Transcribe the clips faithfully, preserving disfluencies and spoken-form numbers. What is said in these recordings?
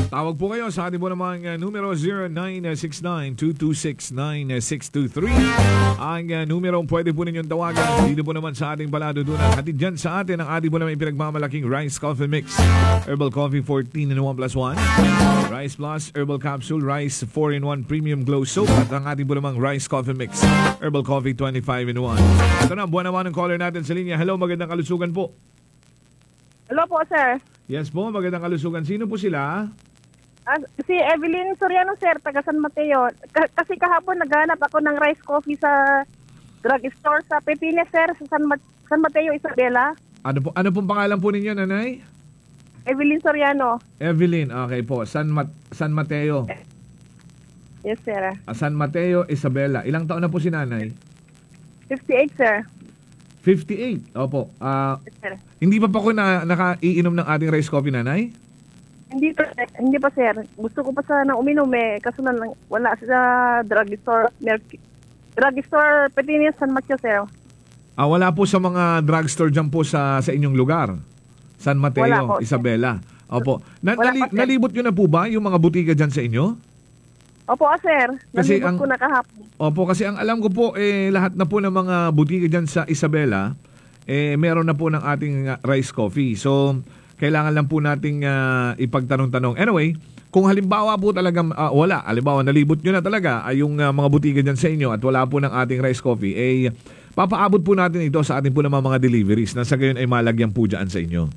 Tawag po kayo sa ating po namang uh, numero zero nine six nine two two six nine six two three. Ang uh, numero pwede po ninyong tawagan dito po naman sa ating paladudunan. Hatid dyan sa atin ang ating po naman pinagmamalaking Rice Coffee Mix. Herbal Coffee fourteen in one plus one. Rice Plus Herbal Capsule. Rice four in one Premium Glow Soap. At ang ating po namang Rice Coffee Mix. Herbal Coffee twenty-five in one. Ito na, buwan naman ang caller natin sa linya. Hello, magandang kalusugan po. Hello po, sir. Yes po, magandang kalusugan. Sino po sila? Ah, si Evelyn Soriano, sir, taga San Mateo. Ka- kasi kahapon naghanap ako ng rice coffee sa drugstore sa Pepines, sir, sa San, Ma- San Mateo, Isabela. Ano po ano pong pangalan po ninyo, nanay? Evelyn Soriano. Evelyn, okay po. San Mat San Mateo. Yes, sir. Ah, San Mateo, Isabela. Ilang taon na po si nanay? fifty-eight, sir. fifty-eight. Opo. Ah, Yes, sir. hindi pa pa ko na nakaiinom ng ating rice coffee, nanay? Hindi pa, hindi pa, sir. Gusto ko pa sana uminom eh. Kaso na lang, wala sa drugstore. Mer- drugstore Pepines, San Mateo, sir. Ah, wala po sa mga drugstore dyan po sa sa inyong lugar. San Wala Mateo, po. Isabela. Opo. Na, Wala nali- pa, sir. nalibot nyo na po ba yung mga butika dyan sa inyo? Opo, ah, sir. Kasi Nalibot ang- ko na kahapon. Opo, kasi ang alam ko po, eh, lahat na po ng mga butika dyan sa Isabela, eh, meron na po ng ating uh, rice coffee. So, kailangan lang po nating uh, ipagtanong-tanong. Anyway, kung halimbawa po talagang uh, wala, halimbawa nalibot nyo na talaga ay yung uh, mga butika dyan sa inyo at wala po ng ating rice coffee, eh, papaabot po natin ito sa ating po naman mga deliveries na sa gayon ay malagyan po dyan sa inyo.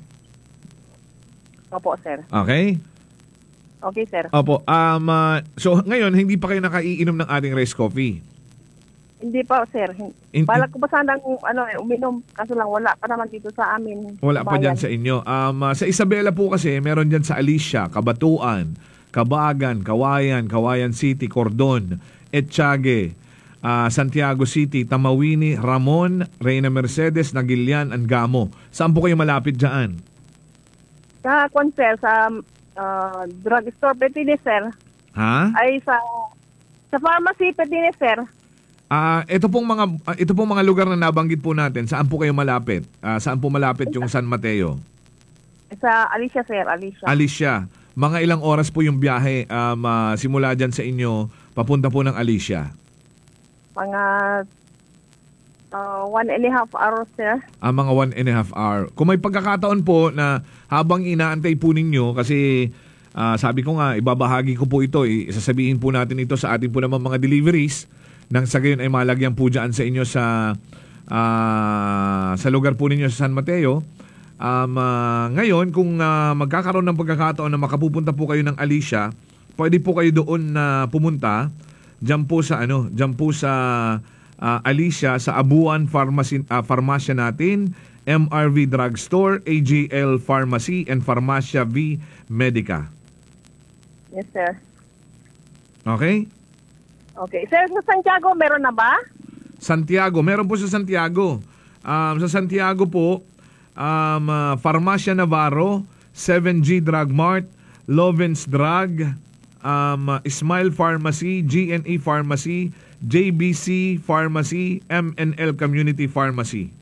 Opo, sir. Okay? Okay, sir. Opo. Um, uh, so, ngayon, hindi pa kayo nakaiinom ng ating rice coffee? Hindi pa, sir. In- Balak ko pa sanang ano, eh, uminom. Kaso lang wala pa naman dito sa amin. Wala pa bayan. dyan sa inyo. Um, uh, sa Isabela po kasi, meron dyan sa Alicia, Kabatuan, Kabagan, Kawayan, Kawayan City, Cordon, Etchage, uh, Santiago City, Tamawini, Ramon, Reyna Mercedes, Nagilian, Angamo. Saan po kayo malapit dyan? Sa kwan, sir, sa uh, drugstore Pepines, sir. Ha? Ay sa sa pharmacy Pepines, sir. Ah, ito pong mga ah, ito pong mga lugar na nabanggit po natin, saan po kayo malapit? Ah, saan po malapit yung San Mateo? Sa Alicia, sir. Alicia. Alicia. Mga ilang oras po yung biyahe um, ah, simula dyan sa inyo papunta po ng Alicia? Mga uh, one and a half hours, sir. Ah, mga one and a half hour. Kung may pagkakataon po na habang inaantay po ninyo, kasi ah, sabi ko nga, ibabahagi ko po ito, isasabihin po natin ito sa ating po naman mga deliveries, nang sa gayon ay malagyan po dyan sa inyo sa uh, sa lugar po ninyo sa San Mateo. Um, uh, ngayon, kung uh, magkakaroon ng pagkakataon na makapupunta po kayo ng Alicia, pwede po kayo doon na uh, pumunta dyan po sa ano, dyan po sa uh, Alicia, sa Abuan Pharmacy, uh, Pharmacia natin, M R V Drugstore, A J L Pharmacy, and Pharmacia V Medica. Yes, sir. Okay? Okay. Sir, sa Santiago, meron na ba? Santiago, meron po sa Santiago. Um, sa Santiago po, um, uh, Farmacia Navarro, seven G Drug Mart, Lovens Drug, um, uh, Smile Pharmacy, G N E Pharmacy, J B C Pharmacy, M N L Community Pharmacy.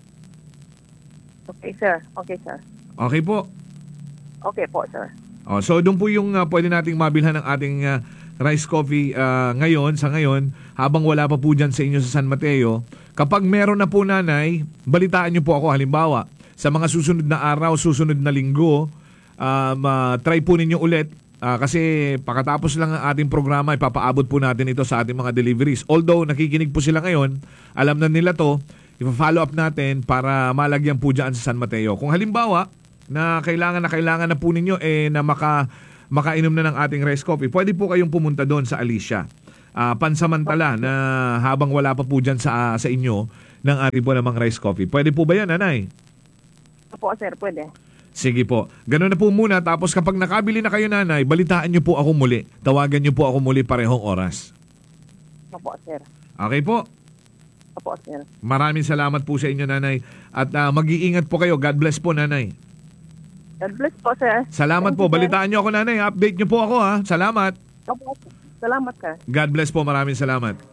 Okay, sir. Okay, sir. Okay po. Okay po, sir. Oh, so doon po yung uh, pwede nating mabilhan ng ating uh, rice coffee uh, ngayon, sa ngayon, habang wala pa po dyan sa inyo sa San Mateo. Kapag meron na po, nanay, balitaan nyo po ako. Halimbawa, sa mga susunod na araw, susunod na linggo, um, uh, try po ninyo ulit. Uh, kasi pagkatapos lang ang ating programa, ipapaabot po natin ito sa ating mga deliveries. Although nakikinig po sila ngayon, alam na nila to, ipa-follow up natin para malagyan po dyan sa San Mateo. Kung halimbawa, na kailangan na kailangan na po ninyo eh, na maka makainom na ng ating rice coffee, pwede po kayong pumunta doon sa Alicia. Uh, pansamantala na habang wala pa po dyan sa, sa inyo ng ating po namang rice coffee. Pwede po ba yan, nanay? Opo, sir. Pwede. Sige po. Ganun na po muna. Tapos kapag nakabili na kayo, nanay, balitaan nyo po ako muli. Tawagan nyo po ako muli parehong oras. Opo, sir. Okay po. Opo, sir. Maraming salamat po sa inyo, nanay. At uh, mag-iingat po kayo. God bless po, nanay. God bless po, sir. Salamat Thank po. you, sir. Balitaan nyo ako, nanay. Update nyo po ako, ha. Salamat. Opo, salamat, sir. God bless po. Maraming salamat.